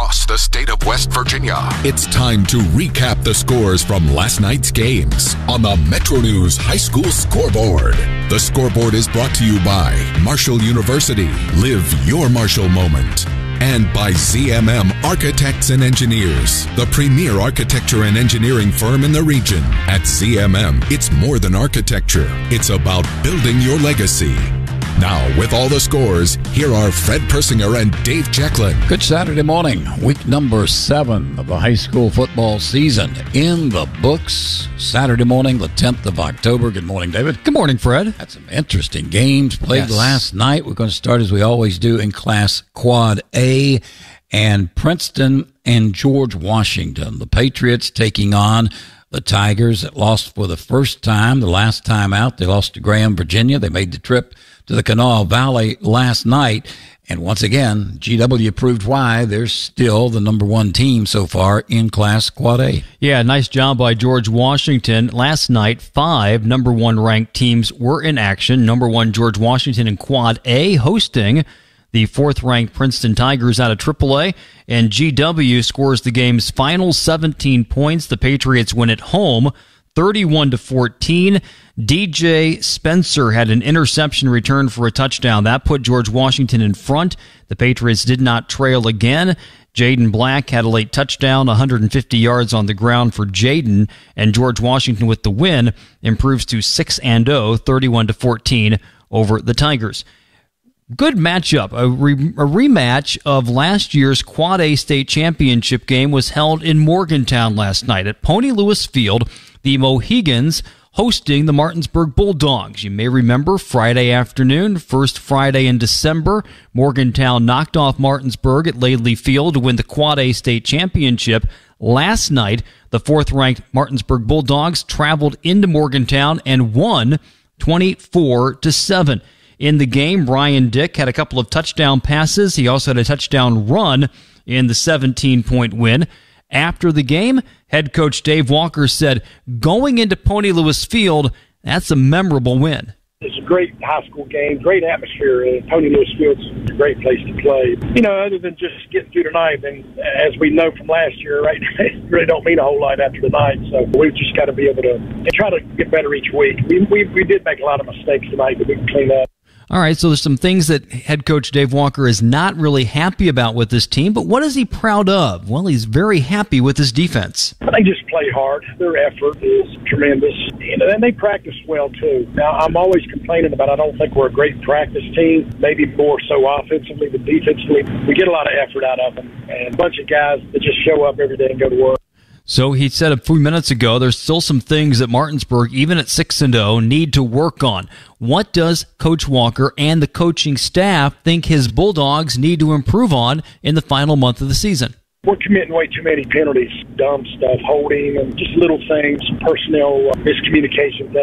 across the state of West Virginia. It's time to recap the scores from last night's games on the Metro News High School Scoreboard. The scoreboard is brought to you by Marshall University. Live your Marshall moment. And by ZMM Architects and Engineers, the premier architecture and engineering firm in the region. At ZMM, it's more than architecture. It's about building your legacy. Now, with all the scores, here are Fred Persinger and Dave Jacklin. Good Saturday morning. Week number 7 of the high school football season in the books. Saturday morning, the 10th of October. Good morning, David. Good morning, Fred. Had some interesting games played last night. We're going to start, as we always do, in Class Quad A. And Princeton and George Washington. The Patriots taking on the Tigers that lost for the first time. The last time out, they lost to Graham, Virginia. They made the trip to the Kanawha Valley last night. And once again, GW proved why they're still the number 1 team so far in Class Quad A. Yeah, nice job by George Washington. Last night, 5 number 1 ranked teams were in action. Number 1 George Washington in Quad A hosting the 4th ranked Princeton Tigers out of AAA. And GW scores the game's final 17 points. The Patriots win at home 31-14. DJ Spencer had an interception return for a touchdown. That put George Washington in front. The Patriots did not trail again. Jaden Black had a late touchdown, 150 yards on the ground for Jaden, and George Washington with the win improves to 6-0, 31-14 over the Tigers. Good matchup. A rematch of last year's Quad A state championship game was held in Morgantown last night at Pony Lewis Field. The Mohegans hosting the Martinsburg Bulldogs. You may remember Friday afternoon, first Friday in December, Morgantown knocked off Martinsburg at Laidley Field to win the Quad A state championship. Last night, the 4th-ranked Martinsburg Bulldogs traveled into Morgantown and won 24-7. In the game, Brian Dick had a couple of touchdown passes. He also had a touchdown run in the 17-point win. After the game, head coach Dave Walker said, going into Pony Lewis Field, that's a memorable win. It's a great high school game, great atmosphere. Pony Lewis Field's a great place to play. You know, other than just getting through tonight, and as we know from last year, right, it really don't mean a whole lot after tonight. So we've just got to be able to try to get better each week. We did make a lot of mistakes tonight that we can clean up. All right, so there's some things that head coach Dave Walker is not really happy about with this team, but what is he proud of? Well, he's very happy with his defense. They just play hard. Their effort is tremendous, and they practice well, too. Now, I'm always complaining about I don't think we're a great practice team, maybe more so offensively than defensively. We get a lot of effort out of them, and a bunch of guys that just show up every day and go to work. So he said a few minutes ago, there's still some things that Martinsburg, even at 6-0, need to work on. What does Coach Walker and the coaching staff think his Bulldogs need to improve on in the final month of the season? We're committing way too many penalties, dumb stuff, holding, and just little things, personnel miscommunication